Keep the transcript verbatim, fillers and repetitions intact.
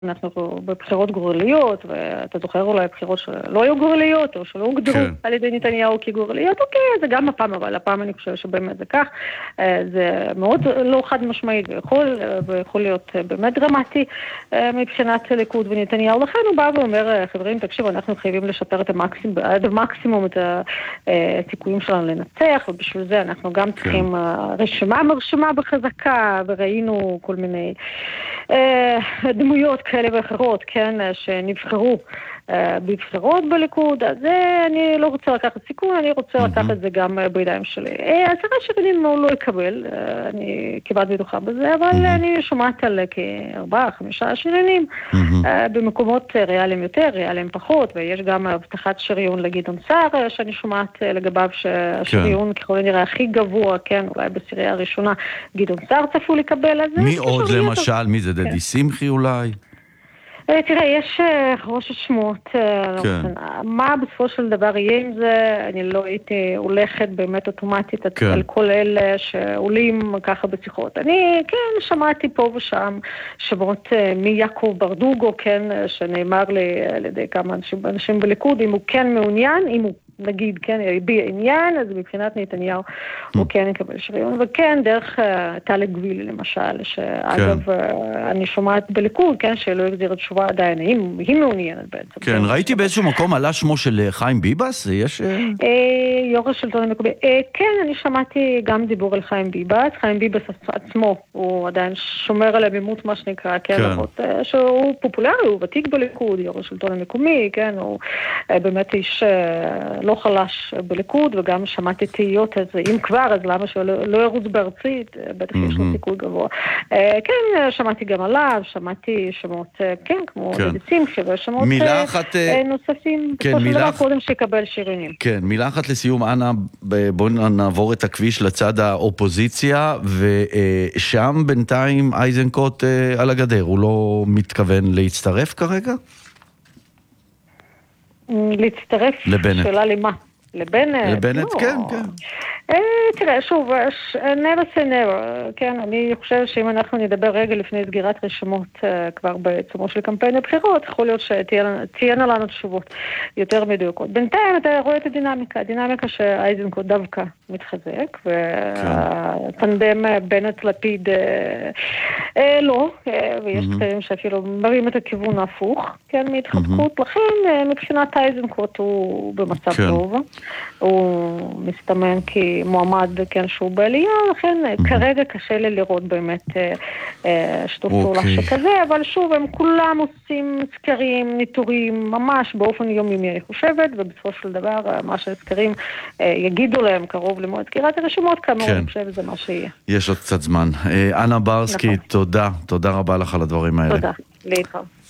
אנחנו בבחירות גורליות, ואתה זוכר אולי בחירות שלא היו גורליות, או שלא הוגדרו כן. על ידי נתניהו כגורליות, אוקיי, זה גם הפעם, אבל הפעם אני חושב שבאמת זה כך, זה מאוד לא חד משמעית, ויכול, ויכול להיות באמת דרמטי מבחינת הליכוד ונתניהו, לכן הוא בא ואומר, חברים, תקשיב, אנחנו חייבים לשפר את המקסימום, עד המקסימום את הסיכויים שלנו לנצח, ובשביל זה אנחנו גם צריכים כן. רשימה מרשימה בחזקה, וראינו כל מיני דמויות כאלה ואחרות, כן, שנבחרו בבחירות בליכוד, אז אני לא רוצה לקחת סיכון, אני רוצה mm-hmm. לקחת את זה גם בידיים שלי. עשרה שריונים הוא לא יקבל, אני כמעט בטוחה בזה, אבל mm-hmm. אני שומעת על כארבעה, חמישה שריונים, mm-hmm. במקומות ריאליים יותר, ריאליים פחות, ויש גם הבטחת שריון לגדעון סער, שאני שומעת לגביו שהשריון כן. ככל הנראה הכי גבוה, כן, אולי בסירייה הראשונה, גדעון סער צפו לקבל, אז מי עוד למשל? מי זה דדי שמחי אולי? תראה, יש ראש השמות, מה בסופו של דבר יהיה עם זה, אני לא הייתי הולכת באמת אוטומטית על כל אלה שעולים ככה בשיחות. אני כן שמעתי פה ושם שמות מיעקב ברדוגו, כן, שנאמר לי על ידי כמה אנשים בליכוד, אם הוא כן מעוניין, אם הוא נגיד, כן, יביע עניין, אז מבחינת נתניהו הוא כן יקבל שריון, וכן, דרך טלי גבילי למשל, שאגב, אני שומעת בליכוד, כן, שלא יגזיר את תשובה עדיין, היא מעוניינת בעצם. כן, ראיתי באיזשהו מקום עלה שמו של חיים ביבס, יש... יו"ר השלטון המקומי, כן, אני שמעתי גם דיבור על חיים ביבס, חיים ביבס עצמו, הוא עדיין שומר על המימות, מה שנקרא, כן, שהוא פופולרי, הוא ותיק בליכוד, יו"ר השלטון המקומי, כן, הוא באמת איש לא חלש בליכוד, וגם שמעתי תהיות, אז אם כבר, אז למה שלא ירוץ בארצית, בטח יש לו סיכוי גבוה. כן, שמעתי גם עליו, שמעתי שמות, כן, כמו דדי שמחי, ושמות נוספים, בסופו של דבר קודם שיקבל שריונים. כן, מילה אחת לסיום, אנה, בואו נעבור את הכביש לצד האופוזיציה, ושם בינתיים אייזנקוט על הגדר, הוא לא מתכוון להצטרף כרגע? להצטרף? לבנט. שאלה למה? לבנט? לבנט, כן, כן. תראה, שוב, never say never, כן, אני חושב שאם אנחנו נדבר רגע לפני סגירת רשימות כבר בעצמו של קמפיין הבחירות, יכול להיות שתהיינה לנו תשובות יותר מדויקות. בינתיים אתה רואה את הדינמיקה, הדינמיקה שאייזנקוט דווקא מתחזק, והטנדם בנט לפיד לא, ויש קטעים שאפילו מראים את הכיוון ההפוך, כן, מהתחזקות, לכן מבחינת אייזנקוט הוא במצב טוב, הוא מסתמן כי מועמד, כן, שהוא בעלייה, לכן כרגע קשה לי לראות באמת שיתוף פעולה שכזה, אבל שוב, הם כולם עושים סקרים, ניטורים, ממש באופן יומיומי, אני חושבת, ובסופו של דבר, מה שהסקרים יגידו להם קרוב למועד סגירת הרשימות, כאמור, אני חושב שזה מה שיהיה. יש עוד קצת זמן. אנה ברסקי, תודה. תודה רבה לך על הדברים האלה. תודה. להתראות.